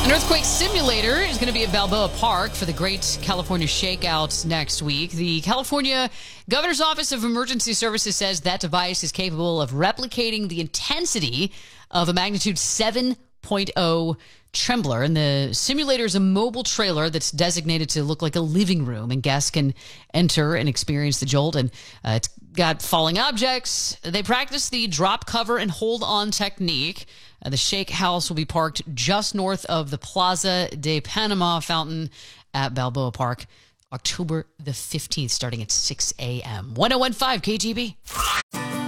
An earthquake simulator is going to be at Balboa Park for the Great California Shakeout next week. The California Governor's Office of Emergency Services says that device is capable of replicating the intensity of a magnitude 7.0 trembler. And the simulator is a mobile trailer that's designated to look like a living room, and guests can enter and experience the jolt. And it's got falling objects. They practice the drop, cover, and hold on technique. The Shake House will be parked just north of the Plaza de Panama fountain at Balboa Park, October the 15th, starting at 6 a.m. 1015 KGB.